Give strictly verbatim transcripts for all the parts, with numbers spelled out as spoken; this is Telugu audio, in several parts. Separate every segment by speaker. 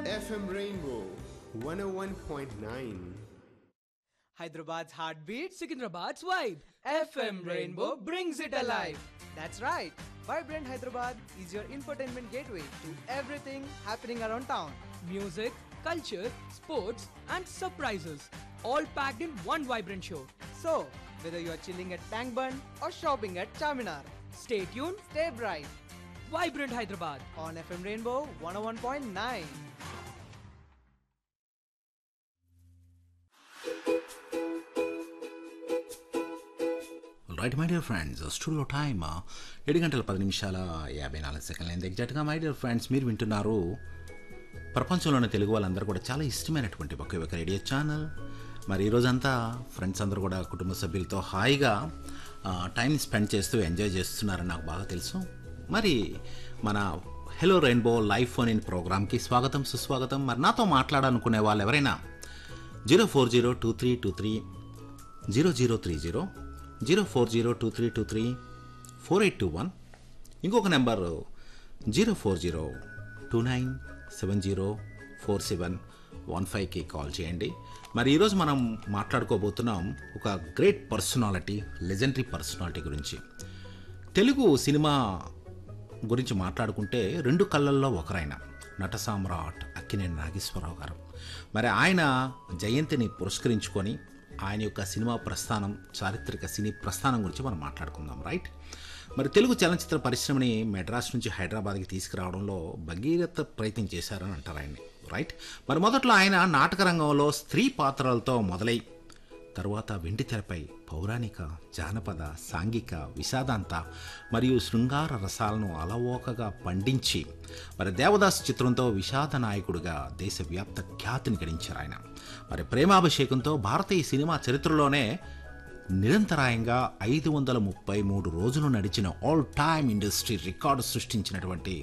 Speaker 1: F M Rainbow one oh one point nine.
Speaker 2: Hyderabad's heartbeat, Secunderabad's vibe. F M Rainbow brings it alive. That's right. Vibrant Hyderabad is your infotainment gateway to everything happening around town. Music, culture, sports, and surprises. All packed in one vibrant show. So, whether you're chilling at Tank Bund or shopping at Charminar, stay tuned, stay bright. Vibrant Hyderabad on F M Rainbow one oh one point nine.
Speaker 3: Right my dear friends studio time ఏడు గంటల పది నిమిషాల యాభై నాలుగు సెకండ్లు అయింది ఎగ్జాక్ట్గా. మై డియర్ ఫ్రెండ్స్, మీరు వింటున్నారు ప్రపంచంలోని తెలుగు వాళ్ళందరూ కూడా చాలా ఇష్టమైనటువంటి ఒకే ఒక రేడియో ఛానల్. మరి ఈరోజంతా ఫ్రెండ్స్ అందరూ కూడా కుటుంబ సభ్యులతో హాయిగా టైం స్పెండ్ చేస్తూ ఎంజాయ్ చేస్తున్నారని నాకు బాగా తెలుసు. మరి మన hello rainbow live phone in ప్రోగ్రామ్కి స్వాగతం, సుస్వాగతం. మరి నాతో మాట్లాడాలనుకునే వాళ్ళు ఎవరైనా zero four zero two three two three zero zero three zero zero four zero two three two three four eight two one, ఇంకొక number zero four zero two nine seven zero four seven one ఫైవ్కి కాల్ చేయండి. మరి ఈరోజు మనం మాట్లాడుకోబోతున్నాం ఒక గ్రేట్ పర్సనాలిటీ, లెజెండరీ పర్సనాలిటీ గురించి. తెలుగు సినిమా గురించి మాట్లాడుకుంటే రెండు కళ్ళల్లో ఒకరైన నట సామ్రాట్ అక్కినేని నాగేశ్వరరావు గారు. మరి ఆయన జయంతిని పురస్కరించుకొని ఆయన యొక్క సినిమా ప్రస్థానం, చారిత్రక సినీ ప్రస్థానం గురించి మనం మాట్లాడుకుందాం. రైట్. మరి తెలుగు చలనచిత్ర పరిశ్రమని మెడ్రాస్ నుంచి హైదరాబాద్కి తీసుకురావడంలో భగీరథ ప్రయత్నం చేశారని అంటారు ఆయన్ని. రైట్. మరి మొదట్లో ఆయన నాటక రంగంలో స్త్రీ పాత్రలతో మొదలై తరువాత వెండి తెరపై పౌరాణిక, జానపద, సాంఘిక, విషాదాంత మరియు శృంగార రసాలను అలవోకగా పండించి మరి దేవదాస్ చిత్రంతో విషాద నాయకుడిగా దేశవ్యాప్త ఖ్యాతిని గడించారు ఆయన. మరి ప్రేమాభిషేకంతో భారతీయ సినిమా చరిత్రలోనే నిరంతరాయంగా ఐదు వందల ముప్పై మూడు రోజులు నడిచిన ఆల్ టైమ్ ఇండస్ట్రీ రికార్డు సృష్టించినటువంటి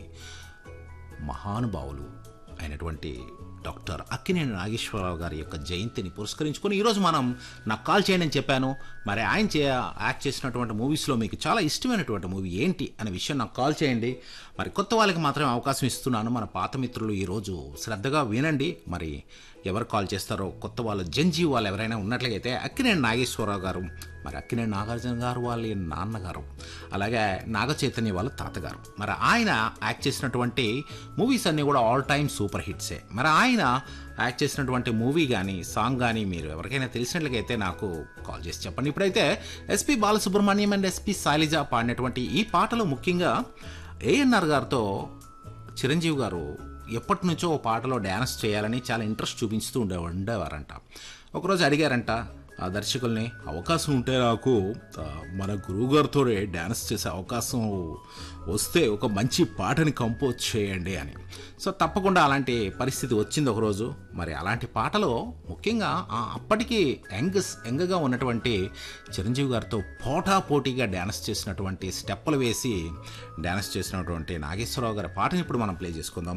Speaker 3: మహానుభావులు అయినటువంటి డాక్టర్ అక్కినేని నాగేశ్వరరావు గారి యొక్క జయంతిని పురస్కరించుకొని ఈరోజు మనం నాకు కాల్ చేయండి అని చెప్పాను. మరి ఆయన చే యాక్ట్ చేసినటువంటి మూవీస్లో మీకు చాలా ఇష్టమైనటువంటి మూవీ ఏంటి అనే విషయం నాకు కాల్ చేయండి. మరి కొత్త వాళ్ళకి మాత్రమే అవకాశం ఇస్తున్నాను. మన పాత మిత్రులు ఈరోజు శ్రద్ధగా వినండి. మరి ఎవరు కాల్ చేస్తారో కొత్త వాళ్ళు, జంజీ వాళ్ళు ఎవరైనా ఉన్నట్లయితే అక్కినేని నాగేశ్వరరావు గారు, మరి అక్కినేని నాగార్జున గారు వాళ్ళ నాన్నగారు, అలాగే నాగ చైతన్య వాళ్ళ తాతగారు. మరి ఆయన యాక్ట్ చేసినటువంటి మూవీస్ అన్నీ కూడా ఆల్ టైమ్ సూపర్ హిట్సే. మరి ఆయన యాక్ట్ చేసినటువంటి మూవీ కానీ సాంగ్ కానీ మీరు ఎవరికైనా తెలిసినట్లయితే నాకు కాల్ చేసి చెప్పండి. ఇప్పుడైతే SP Balasubrahmanyam and SP Shailaja పాడినటువంటి ఈ పాటలో ముఖ్యంగా ఏఎన్ఆర్ గారితో చిరంజీవి గారు ఎప్పటి నుంచో ఓ పాటలో డ్యాన్స్ చేయాలని చాలా ఇంట్రెస్ట్ చూపించుతూ ఉండే ఉండేవారంట. ఒకరోజు అడిగారంట ఆ దర్శకుల్ని, అవకాశం ఉంటే నాకు మన గురువుగారితో డ్యాన్స్ చేసే అవకాశం వస్తే ఒక మంచి పాటని కంపోజ్ చేయండి అని. సో తప్పకుండా అలాంటి పరిస్థితి వచ్చింది ఒకరోజు. మరి అలాంటి పాటలో ముఖ్యంగా అప్పటికి యంగ్ యంగ్గా ఉన్నటువంటి చిరంజీవి గారితో పోటా పోటీగా డ్యాన్స్ చేసినటువంటి స్టెప్పులు వేసి డ్యాన్స్ చేసినటువంటి నాగేశ్వరరావు గారి పాటని ఇప్పుడు మనం ప్లే చేసుకుందాం.